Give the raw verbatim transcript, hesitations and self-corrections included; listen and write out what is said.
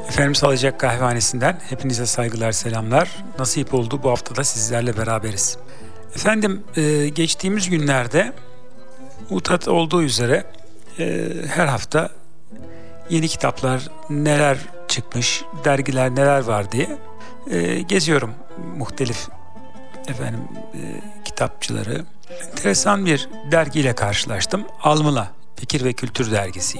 Efendim Salacak Kahvehanesi'nden hepinize saygılar, selamlar. Nasip oldu, bu hafta da sizlerle beraberiz. Efendim e, geçtiğimiz günlerde mutat olduğu üzere e, her hafta yeni kitaplar neler çıkmış, dergiler neler var diye e, geziyorum muhtelif efendim e, kitapçıları. Enteresan bir dergiyle karşılaştım. Almıla Fikir ve Kültür Dergisi.